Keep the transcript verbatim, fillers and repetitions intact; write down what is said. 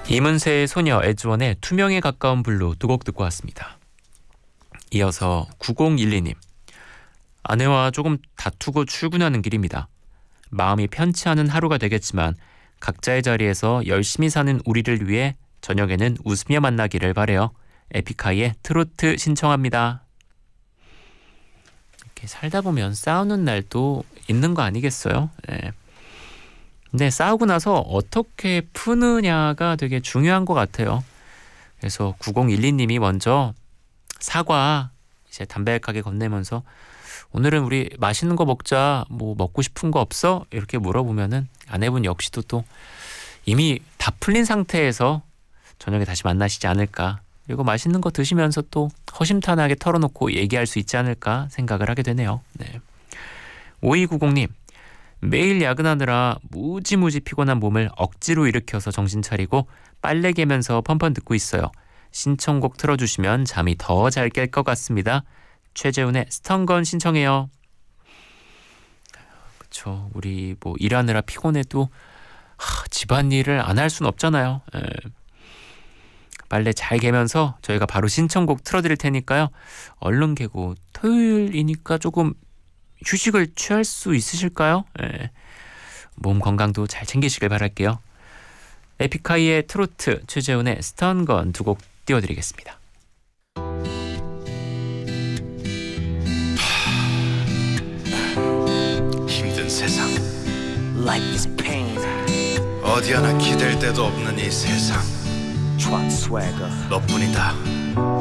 이문세의 소녀, 에즈원의 투명에 가까운 블루 두 곡 듣고 왔습니다. 이어서 구공일이 님. 아내와 조금 다투고 출근하는 길입니다. 마음이 편치 않은 하루가 되겠지만 각자의 자리에서 열심히 사는 우리를 위해 저녁에는 웃으며 만나기를 바래요. 에픽하이의 트로트 신청합니다. 이렇게 살다 보면 싸우는 날도 있는 거 아니겠어요? 네. 근데 싸우고 나서 어떻게 푸느냐가 되게 중요한 것 같아요. 그래서 구공일이 님이 먼저 사과 이제 담백하게 건네면서 오늘은 우리 맛있는 거 먹자, 뭐 먹고 싶은 거 없어? 이렇게 물어보면은 아내분 역시도 또 이미 다 풀린 상태에서 저녁에 다시 만나시지 않을까. 그리고 맛있는 거 드시면서 또 허심탄회하게 털어놓고 얘기할 수 있지 않을까 생각을 하게 되네요. 네. 오이구공 님. 매일 야근하느라 무지무지 피곤한 몸을 억지로 일으켜서 정신 차리고 빨래 개면서 펀펀 듣고 있어요. 신청곡 틀어주시면 잠이 더 잘 깰 것 같습니다. 최재훈의 스턴건 신청해요. 그쵸. 우리 뭐 일하느라 피곤해도 하, 집안일을 안 할 순 없잖아요. 에. 빨래 잘 개면서 저희가 바로 신청곡 틀어드릴 테니까요. 얼른 개고 토요일이니까 조금 휴식을 취할 수 있으실까요? 에. 몸 건강도 잘 챙기시길 바랄게요. 에픽하이의 트로트, 최재훈의 스턴건 두 곡 띄워드리겠습니다. 힘든 세상 Life is pain. 어디 하나 기댈 데도 없는 이 세상 Trot swagger. 너뿐이다.